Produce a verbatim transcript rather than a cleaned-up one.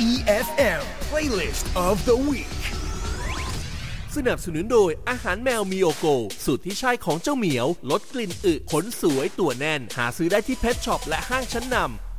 อี เอฟ เอ็ม Playlist of the Week สนับสนุนโดยอาหารแมวมิโอโกสูตรที่ใช่ของเจ้าเหมียวลดกลิ่นอึขนสวยตัวแน่นหาซื้อได้ที่เพทช็อปและห้างชั้นนำ